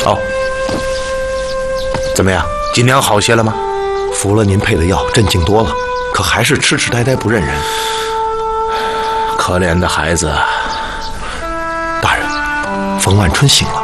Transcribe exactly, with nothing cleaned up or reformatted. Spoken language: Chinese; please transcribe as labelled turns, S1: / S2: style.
S1: 哦，怎么样？今娘好些了吗？
S2: 服了您配的药，镇静多了，可还是痴痴呆呆不认人。
S1: 可怜的孩子。
S2: 大人，冯万春醒了。